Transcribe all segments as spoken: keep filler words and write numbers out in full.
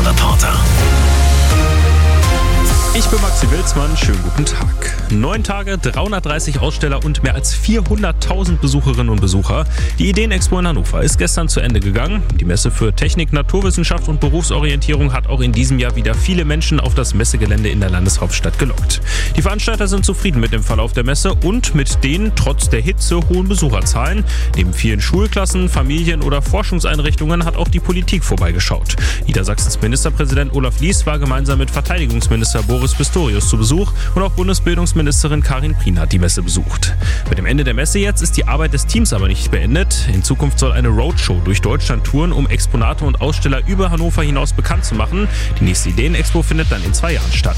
Reporter. Ich bin Maxi Wilsmann, schönen guten Tag. Neun Tage, dreihundertdreißig Aussteller und mehr als vierhunderttausend Besucherinnen und Besucher. Die Ideenexpo in Hannover ist gestern zu Ende gegangen. Die Messe für Technik, Naturwissenschaft und Berufsorientierung hat auch in diesem Jahr wieder viele Menschen auf das Messegelände in der Landeshauptstadt gelockt. Die Veranstalter sind zufrieden mit dem Verlauf der Messe und mit den trotz der Hitze hohen Besucherzahlen. Neben vielen Schulklassen, Familien oder Forschungseinrichtungen hat auch die Politik vorbeigeschaut. Niedersachsens Ministerpräsident Olaf Lies war gemeinsam mit Verteidigungsminister Boris Pistorius zu Besuch und auch Bundesbildungsministerin Karin Prien hat die Messe besucht. Mit dem Ende der Messe jetzt ist die Arbeit des Teams aber nicht beendet. In Zukunft soll eine Roadshow durch Deutschland touren, um Exponate und Aussteller über Hannover hinaus bekannt zu machen. Die nächste Ideenexpo findet dann in zwei Jahren statt.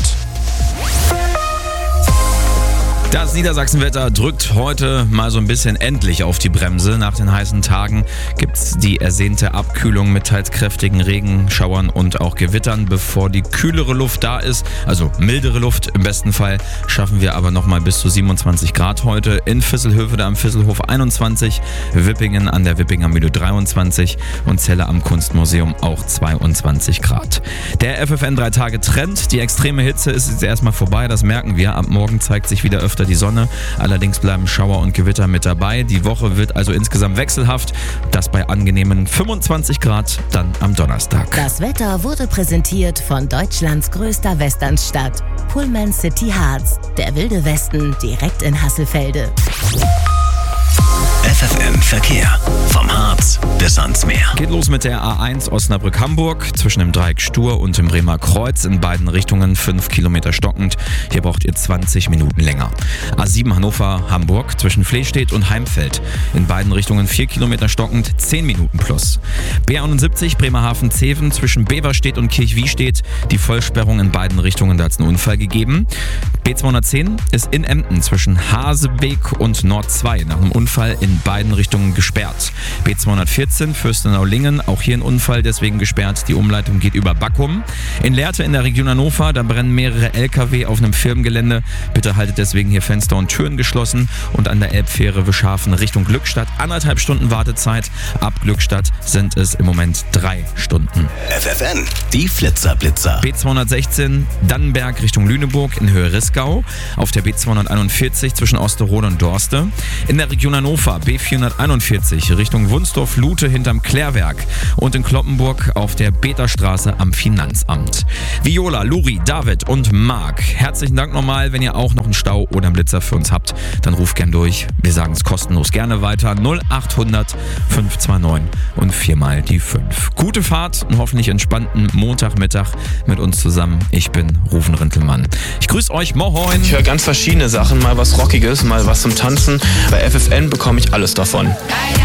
Das Niedersachsenwetter drückt heute mal so ein bisschen endlich auf die Bremse. Nach den heißen Tagen gibt's die ersehnte Abkühlung mit teils kräftigen Regenschauern und auch Gewittern, bevor die kühlere Luft da ist. Also mildere Luft im besten Fall. Schaffen wir aber nochmal bis zu siebenundzwanzig Grad heute. In Visselhövede am Visselhof einundzwanzig, Wippingen an der Wippinger Mühle dreiundzwanzig und Celle am Kunstmuseum auch zweiundzwanzig Grad. Der F F N drei Tage Trend. Die extreme Hitze ist jetzt erstmal vorbei, das merken wir. Ab morgen zeigt sich wieder öfter die Sonne. Allerdings bleiben Schauer und Gewitter mit dabei. Die Woche wird also insgesamt wechselhaft. Das bei angenehmen fünfundzwanzig Grad dann am Donnerstag. Das Wetter wurde präsentiert von Deutschlands größter Westernstadt. Pullman City Harz. Der wilde Westen direkt in Hasselfelde. F F M Verkehr. Vom Harz bis ans Meer. Geht los mit der A eins Osnabrück-Hamburg zwischen dem Dreieck Stur und dem Bremer Kreuz in beiden Richtungen fünf Kilometer stockend. Hier braucht ihr zwanzig Minuten länger. A sieben Hannover-Hamburg zwischen Flehstedt und Heimfeld in beiden Richtungen vier Kilometer stockend, zehn Minuten plus. B einundsiebzig Bremerhaven-Zeven zwischen Beverstedt und Kirchwiestedt. Die Vollsperrung in beiden Richtungen, da hat es einen Unfall gegeben. B zweihundertzehn ist in Emden zwischen Hasebeek und Nord zwei nach einem Unfall in beiden Richtungen gesperrt. B zweihundertvierzehn Fürstenau-Lingen, auch hier ein Unfall, deswegen gesperrt. Die Umleitung geht über Backum. In Lehrte in der Region Hannover, da brennen mehrere L K W auf einem Firmengelände. Bitte haltet deswegen hier Fenster und Türen geschlossen. Und an der Elbfähre Wischhafen Richtung Glückstadt anderthalb Stunden Wartezeit. Ab Glückstadt sind es im Moment drei Stunden. F F N, die Flitzer-Blitzer. B zweihundertsechzehn Dannenberg Richtung Lüneburg in Höhe Rißgau. Auf der B zweihunderteinundvierzig zwischen Osterode und Dorste. In der Region Hannover B vierhunderteinundvierzig Richtung Wunsdorf-Lute hinterm Klärwerk und in Kloppenburg auf der Beterstraße am Finanzamt. Viola, Luri, David und Marc, herzlichen Dank nochmal. Wenn ihr auch noch einen Stau oder einen Blitzer für uns habt, dann ruft gern durch. Wir sagen es kostenlos gerne weiter. null achthundert fünf zwei neun und viermal die fünf. Gute Fahrt und hoffentlich entspannten Montagmittag mit uns zusammen. Ich bin Rufen Rintelmann. Ich grüße euch, moin. Ich höre ganz verschiedene Sachen, mal was Rockiges, mal was zum Tanzen. Bei F F N bekomme ich alles davon.